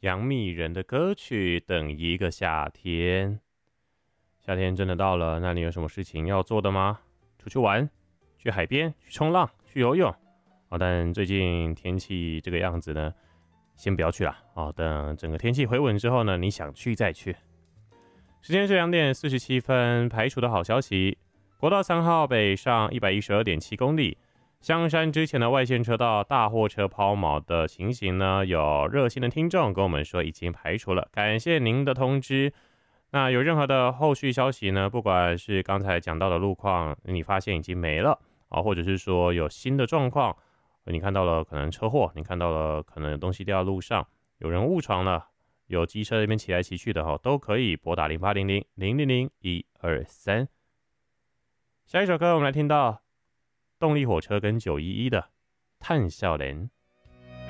杨幂人的歌曲《等一个夏天》。夏天真的到了，那你有什么事情要做的吗？出去玩，去海边，去冲浪，去游泳。但最近天气这个样子呢，先不要去了。等整个天气回稳之后呢，你想去再去。时间是2点47分，排除的好消息，国道3号北上112.7公里。香山之前的外线车道大货车抛锚的情形呢，有热心的听众跟我们说已经排除了，感谢您的通知。那有任何的后续消息呢？不管是刚才讲到的路况，你发现已经没了或者是说有新的状况，你看到了可能车祸，你看到了可能有东西掉在路上，有人误闯了，有机车那边骑来骑去的都可以拨打0800-000-123。下一首歌我们来听到动力火车跟911的《叹笑脸》。